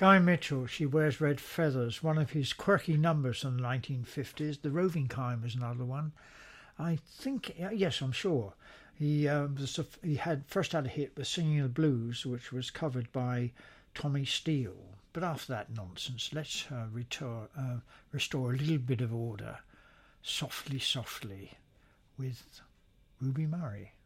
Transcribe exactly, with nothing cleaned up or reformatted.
Guy Mitchell, She Wears Red Feathers, one of his quirky numbers from the nineteen fifties. The Roving Kind was another one. I think, yes, I'm sure. He um, was, he had first had a hit with Singing the Blues, which was covered by Tommy Steele. But after that nonsense, let's uh, restore, uh, restore a little bit of order, softly, softly, with Ruby Murray.